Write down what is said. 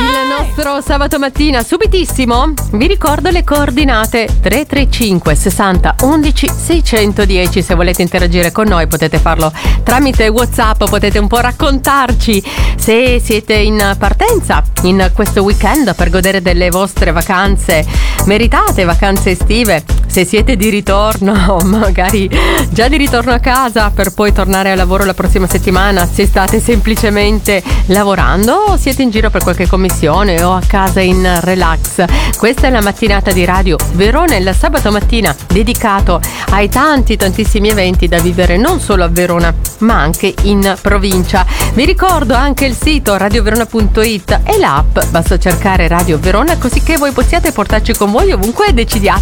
Il nostro sabato mattina, subitissimo, vi ricordo le coordinate: 335 60 11 610. Se volete interagire con noi potete farlo tramite WhatsApp, potete un po' raccontarci se siete in partenza in questo weekend per godere delle vostre vacanze meritate, vacanze estive, se siete di ritorno, magari già di ritorno a casa per poi tornare al lavoro la prossima settimana, se state semplicemente lavorando o siete in giro per qualche commissione o a casa in relax. Questa è la mattinata di Radio Verona, il sabato mattina dedicato ai tantissimi eventi da vivere non solo a Verona ma anche in provincia. Vi ricordo anche il sito radioverona.it e l'app, basta cercare Radio Verona così che voi possiate portarci con voi ovunque decidiate